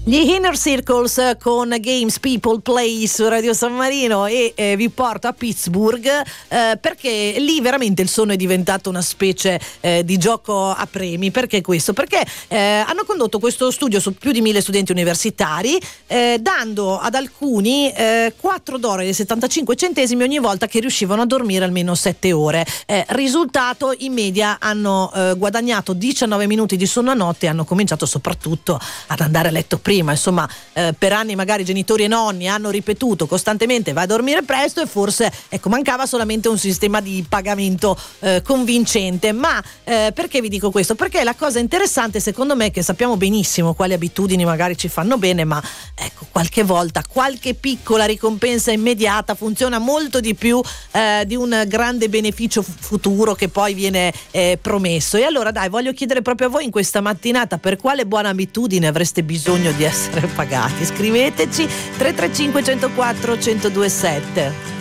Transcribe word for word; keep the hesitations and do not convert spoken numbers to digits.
Gli Inner Circles con Games People Play su Radio San Marino e eh, vi porto a Pittsburgh eh, perché lì veramente il sonno è diventato una specie eh, di gioco a premi. Perché questo? Perché eh, hanno condotto questo studio su più di mille studenti universitari eh, dando ad alcuni eh, quattro dollari e settantacinque centesimi ogni volta che riuscivano a dormire almeno sette ore. Eh, risultato, in media hanno eh, guadagnato diciannove minuti di sonno a notte e hanno cominciato soprattutto ad andare a letto prima. Insomma, eh, per anni magari genitori e nonni hanno ripetuto costantemente vai a dormire presto e forse ecco mancava solamente un sistema di pagamento eh, convincente. Ma eh, perché vi dico questo? Perché la cosa interessante secondo me è che sappiamo benissimo quali abitudini magari ci fanno bene, ma ecco qualche volta qualche piccola ricompensa immediata funziona molto di più eh, di un grande beneficio f- futuro che poi viene eh, promesso. E allora dai, voglio chiedere proprio a voi in questa mattinata per quale buona abitudine avreste bisogno di essere pagati. Scriveteci tre tre cinque uno zero quattro uno zero due sette.